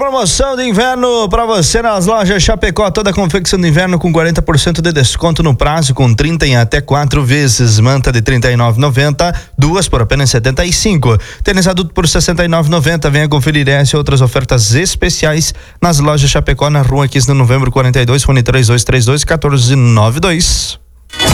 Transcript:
promoção de inverno para você nas lojas Chapecó, toda a confecção de inverno com 40% de desconto no prazo, com 30 em até 4 vezes. Manta de R$ 39,90, duas por apenas R$ 75. Tênis adulto por R$ 69,90. Venha conferir essa e outras ofertas especiais nas lojas Chapecó, na rua 15 de novembro 42, fone 3232 1492.